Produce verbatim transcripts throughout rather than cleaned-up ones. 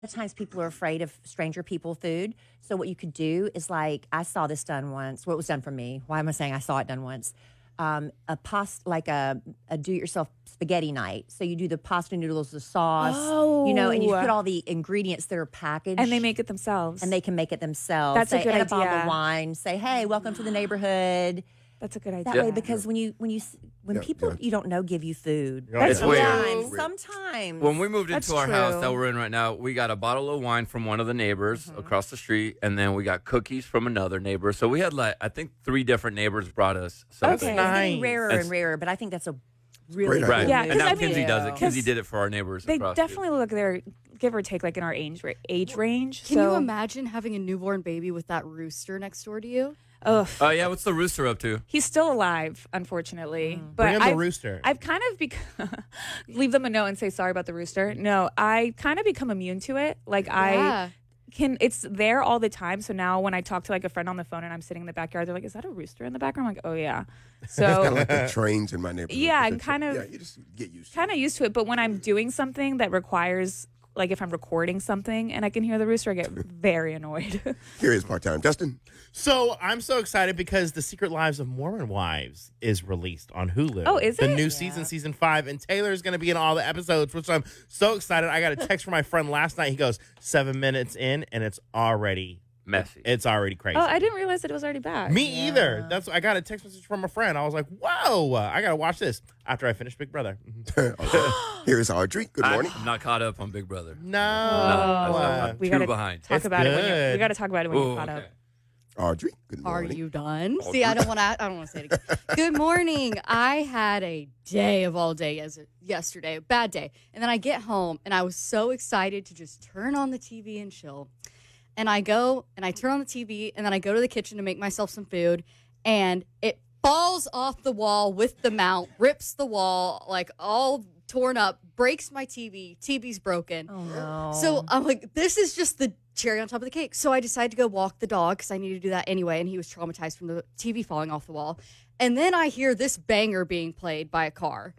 times people are afraid of stranger people food. So what you could do is like, I saw this done once. Well, it was done for me. Why am I saying I saw it done once? Um, a pasta, like a, a do-it-yourself spaghetti night. So you do the pasta noodles, the sauce, oh. you know, and you put all the ingredients that are packaged. And they make it themselves. And they can make it themselves. That's say, a good and idea. a bottle of wine. Say, hey, welcome to the neighborhood. That's a good idea. That way, because when you when you when Yeah, people yeah. you don't know give you food, That's It's weird. sometimes, sometimes. When we moved That's into our house true. that we're in right now, we got a bottle of wine from one of the neighbors Mm-hmm. across the street, and then we got cookies from another neighbor. So we had like I think three different neighbors brought us something. Okay. It's getting Nice. rarer That's- and rarer, but I think that's a really great cool idea. Right. Yeah, move. and now I mean- Kinsey does it. Yeah. Kinsey did it for our neighbors They across. definitely look they're give or take like in our age ra- age range. Can so, you imagine having a newborn baby with that rooster next door to you? Ugh. Oh yeah, what's the rooster up to? He's still alive, unfortunately. But Bring him the I've, rooster. I've kind of become leave them a note and say sorry about the rooster. No, I kind of become immune to it. Like I Yeah. can, it's there all the time. So now when I talk to like a friend on the phone and I'm sitting in the backyard, they're like, "Is that a rooster in the background?" I'm like, "Oh yeah." Kind of So like the trains in my neighborhood. Yeah, and It's- kind of- Yeah, you just get used to kind of used to it. But when I'm doing something that requires, like if I'm recording something and I can hear the rooster, I get very annoyed. it. Here is part time. Justin. So I'm so excited because The Secret Lives of Mormon Wives is released on Hulu. Oh, is The it? new season, season five, and Taylor's going to be in all the episodes, which I'm so excited. I got a text from my friend last night. He goes, seven minutes in, and it's already Messy. It's already crazy. Oh, I didn't realize that it was already back. Me either. That's I got a text message from a friend. I was like, "Whoa, I gotta watch this." After I finish Big Brother. Okay. Here is Audrey. Good morning. I'm not caught up on Big Brother. No, No, uh, I'm we two gotta behind. talk It's about it. When you're, good. we got to talk about it when Ooh, you're caught okay. up. Audrey. Good Are morning. you done? See, I don't want to. I don't want to say it again. Good morning. I had a day of all day as yesterday, a bad day, and then I get home and I was so excited to just turn on the T V and chill. And I go and I turn on the T V and then I go to the kitchen to make myself some food, and it falls off the wall with the mount, rips the wall like all torn up, breaks my T V. T V's broken. Oh no. So I'm like, this is just the cherry on top of the cake. So I decided to go walk the dog because I needed to do that anyway. And he was traumatized from the T V falling off the wall. And then I hear this banger being played by a car.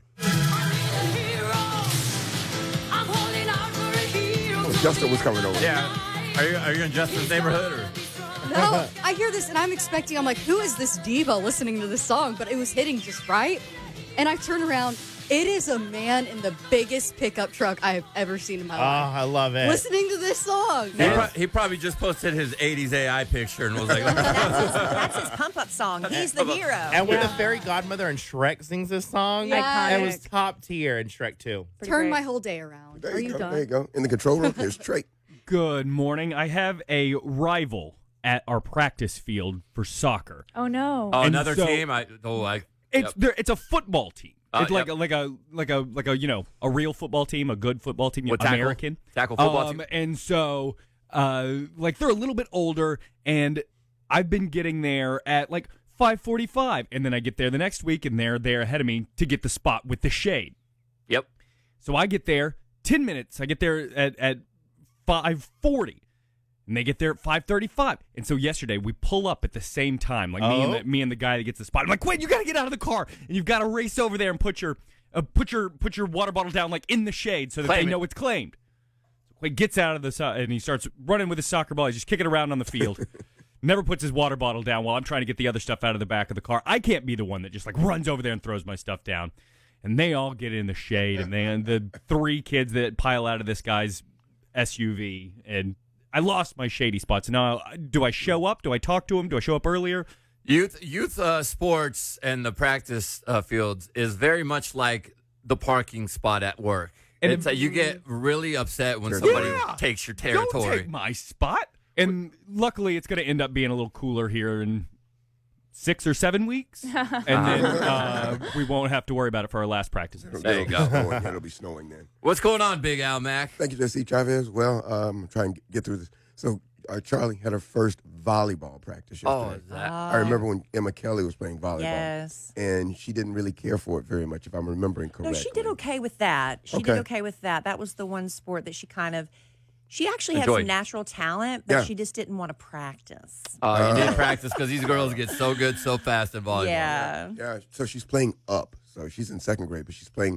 Oh, Justin was coming over. Yeah. Are you are you in Justin's neighborhood or? No, I hear this and I'm expecting, I'm like, who is this diva listening to this song? But it was hitting just right. And I turn around. It is a man in the biggest pickup truck I have ever seen in my Oh, life. I love it. Listening to this song. He, pro- he probably just posted his eighties A I picture and was like, that's his, that's his pump up song. He's the hero. And when the fairy godmother in Shrek sings this song, Yeah. it was top tier in Shrek two. Pretty Turn great. my whole day around. There Are you you go. done? There you go. In the control room, here's Trey. Good morning. I have a rival at our practice field for soccer. Oh no. "Oh, And another so- team." I oh, I. It's yep. there. It's a football team. Uh, it's like yep. a, like a like a like a you know a real football team, a good football team, What, tackle? American Tackle football um, team? And so, uh, like they're a little bit older, and I've been getting there at like five forty-five, and then I get there the next week, and they're there ahead of me to get the spot with the shade. Yep. So I get there ten minutes. I get there at at five forty. And they get there at five thirty-five. And so yesterday, we pull up at the same time. Like me, and Oh. the, me and the guy that gets the spot. I'm like, Quinn, you got to get out of the car. And you've got to race over there and put your uh, put your put your water bottle down like in the shade so that Claim they it. know it's claimed. So Quinn gets out of the so- and he starts running with his soccer ball. He's just kicking around on the field. Never puts his water bottle down while I'm trying to get the other stuff out of the back of the car. I can't be the one that just like runs over there and throws my stuff down. And they all get in the shade. And then the three kids that pile out of this guy's S U V, and I lost my shady spots. Now, do I show up? Do I talk to him? Do I show up earlier? Youth youth uh, sports and the practice uh, fields is very much like the parking spot at work. And it's it- uh, you get really upset when Sure. somebody Yeah. takes your Don't territory. take my spot. And luckily, it's going to end up being a little cooler here in six or seven weeks. And then uh, we won't have to worry about it for our last practice. There you go. Snowing. It'll be snowing then. What's going on, Big Al Mac? Thank you, Jesse Chavez. Well, um, trying to get through this. So, uh, Charlie had her first volleyball practice Oh, yesterday. is that? I remember when Emma Kelly was playing volleyball. Yes. And she didn't really care for it very much, if I'm remembering No, correctly. she did okay with that. She Okay. did okay with that. That was the one sport that she kind of. She actually had Enjoyed. some natural talent, but Yeah. she just didn't want to practice. Oh, you didn't practice because these girls get so good so fast in volleyball. Yeah. Yeah, so she's playing up. So she's in second grade, but she's playing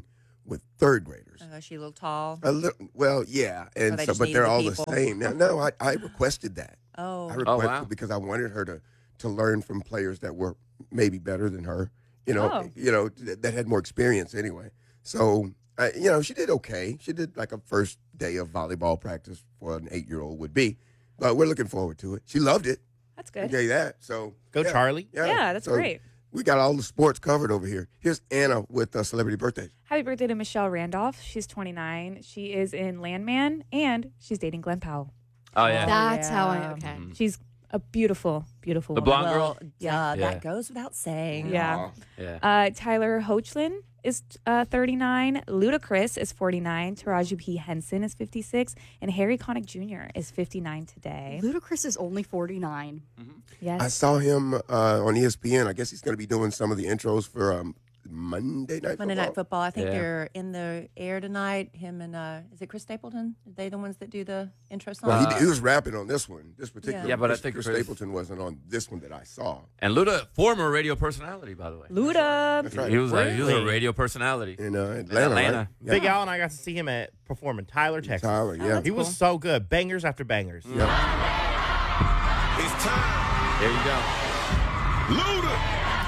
with third graders. Uh, she a little tall. A little, well, yeah, and they so, just but needed they're the all people. the same. Now, no, I, I requested that. Oh, I requested wow. because I wanted her to to learn from players that were maybe better than her. You know, Oh. you know that, that had more experience anyway. So, I, you know, she did okay. She did like a first day of volleyball practice for an eight year old would be, but we're looking forward to it. She loved it. That's I good. tell you that. So Go yeah, Charlie. Yeah, that's So great. We got all the sports covered over here. Here's Anna with uh, celebrity birthdays. Happy birthday to Michelle Randolph. She's twenty-nine. She is in Landman, and she's dating Glenn Powell. Oh yeah. That's how I yeah. okay. She's a beautiful, beautiful The woman. blonde well, girl? yeah, Yeah. that goes without saying. Yeah. Yeah. Uh, Tyler Hoechlin is uh, thirty-nine. Ludacris is forty-nine. Taraji P. Henson is fifty-six. And Harry Connick Junior is fifty-nine today. Ludacris is only forty-nine. Yes. I saw him uh, on E S P N. I guess he's going to be doing some of the intros for um, Monday Night Monday Football. Night Football. I think Yeah. they're in the air tonight. Him and uh, is it Chris Stapleton? Are they the ones that do the intro song? Well, he, Uh, he was rapping on this one, this particular. Yeah, but I Chris- think Chris Chris- Stapleton wasn't on this one that I saw. And Luda, former radio personality, by the way. Luda. That's right. He was a, he was a Really? radio personality. in uh, Atlanta. Atlanta. Right? Yeah. Big Al and I got to see him at performing Tyler, Texas. Tyler, yeah. He was so good. Bangers after bangers. Yeah. It's time. There you go. Luda.